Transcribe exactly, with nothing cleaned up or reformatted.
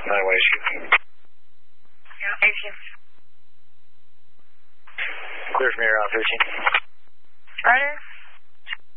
nine one issue. Yeah, issue. Clear from here on thirteen. Roger.